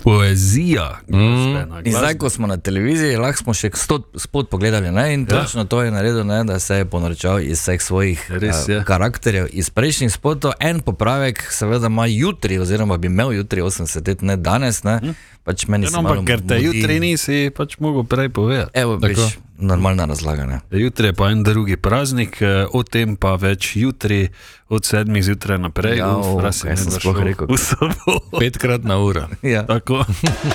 Poezija. In zdaj, ko smo na televiziji, lahko smo še spod pogledali, ne? In točno to je naredil, ne? Da se je ponorčal iz vseh svojih karakterjev iz prejšnjih spotov. En popravek seveda ima jutri, oziroma bi imel jutri 80 let, ne danes, ne? Pač meni se malo ker te jutri nisi pač mogel prej povedati. Evo, biš, normalna razlaga, ne? Jutri je pa en drugi praznik, o tem pa več jutri od 7 zjutraj naprej. Ja, kaj sem sploh rekel. 5-kratna ura. Ja. Tako.